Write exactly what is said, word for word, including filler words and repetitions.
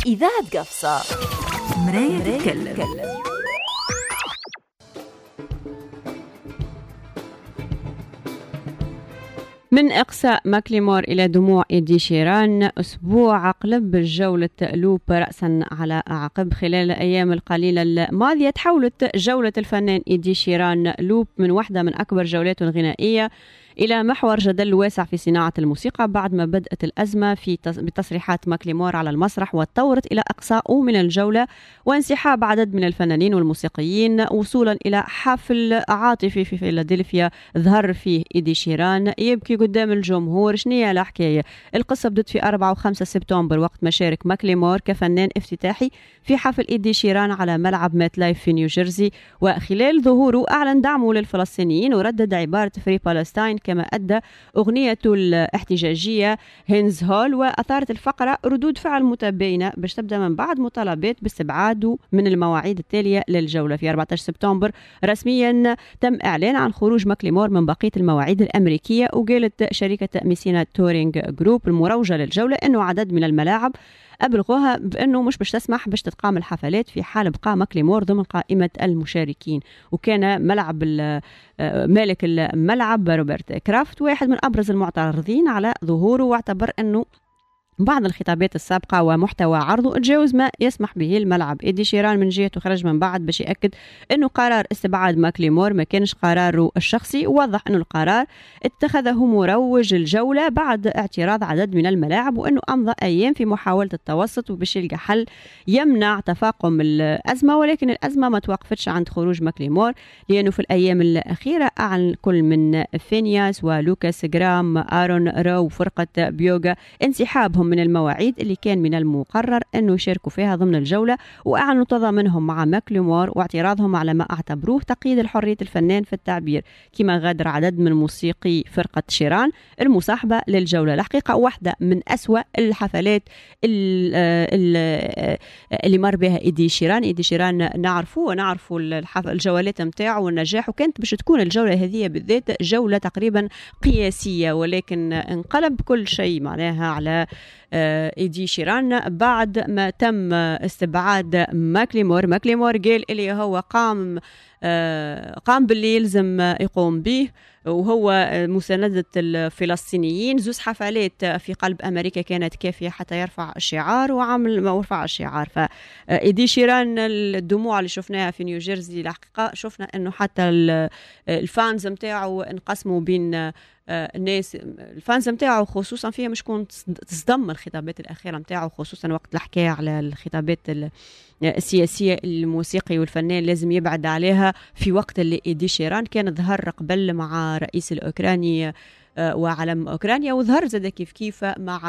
إذاعة قفصة مراية تتكلم. من إقصاء ماكليمور إلى دموع إيدي شيران، أسبوع قلب جولة لوب رأسا على عقب. خلال الأيام القليلة الماضية تحولت جولة الفنان إيدي شيران لوب من واحدة من أكبر جولاته الغنائية إلى محور جدل واسع في صناعة الموسيقى، بعد ما بدأت الأزمة في بتصريحات ماكليمور على المسرح وتطورت إلى إقصائه من الجولة وانسحاب عدد من الفنانين والموسيقيين، وصولا إلى حفل عاطفي في فيلادلفيا ظهر فيه إيدي شيران يبكي قدام الجمهور. شنية الحكاية؟ القصة بدت في أربعة وخمسة سبتمبر وقت ما شارك ماكليمور كفنان افتتاحي في حفل إيدي شيران على ملعب مات لايف في نيوجيرسي، وخلال ظهوره أعلن دعمه للفلسطينيين وردد عبارة فري بالستاين كما أدى أغنيته الاحتجاجية هينز هول، وأثارت الفقرة ردود فعل متباينة باش تبدأ من بعد مطالبات باستبعاده من المواعيد التالية للجولة. في أربعة عشر سبتمبر رسميا تم إعلان عن خروج ماكليمور من بقية المواعيد الأمريكية، وقالت شركة ميسينا تورينج جروب المروجة للجولة أنه عدد من الملاعب أبلغوها بأنه مش باش تسمح باش تتقام الحفلات في حال بقاء ماكليمور ضمن قائمة المشاركين. وكان ملعب مالك الملعب روبرت كرافت واحد من أبرز المعترضين على ظهوره، واعتبر أنه بعض الخطابات السابقة ومحتوى عرضه تجاوز ما يسمح به الملعب. إيدي شيران من جهته خرج من بعد باش يأكد أنه قرار استبعاد ماكليمور ما كانش قراره الشخصي، ووضح أنه القرار اتخذه مروج الجولة بعد اعتراض عدد من الملاعب، وأنه أمضى أيام في محاولة التوسط وباش يلقى حل يمنع تفاقم الأزمة، ولكن الأزمة ما توقفتش عند خروج ماكليمور، لأنه في الأيام الأخيرة أعلن كل من فينياس ولوكاس جرام آرون رو وفرقة بيوغا انسحابهم من المواعيد اللي كان من المقرر أنه يشاركوا فيها ضمن الجولة، وأعلنوا تضامنهم مع ماكليمور واعتراضهم على ما اعتبروه تقييد الحرية الفنان في التعبير. كما غادر عدد من موسيقي فرقة شيران المصاحبة للجولة. الحقيقة واحدة من أسوأ الحفلات اللي مر بها إيدي شيران. إيدي شيران نعرفه ونعرفوا الجولات متاعه والنجاح، وكانت باش تكون الجولة هذه بالذات جولة تقريبا قياسية، ولكن انقلب كل شيء معناها على إيدي شيران بعد ما تم استبعاد ماكليمور. ماكليمور قال اللي هو قام قام باللي يلزم يقوم به، وهو مساندة الفلسطينيين. زوز حفلات في قلب أمريكا كانت كافية حتى يرفع الشعار، وعمل ما ورفع الشعار. فإيدي شيران الدموع اللي شفناها في نيوجيرسي الحقيقة شفنا أنه حتى الفانز متاعه انقسموا بين الناس. الفانز متاعه خصوصا فيها مش كون تصدم الخطابات الأخيرة متاعه، خصوصا وقت الحكاية على الخطابات السياسية الموسيقي والفنان لازم يبعد عليها في وقت اللي إيدي شيران كان ظهر قبل مع رئيس الأوكراني وعلم أوكرانيا، وظهر زاد كيف كيف مع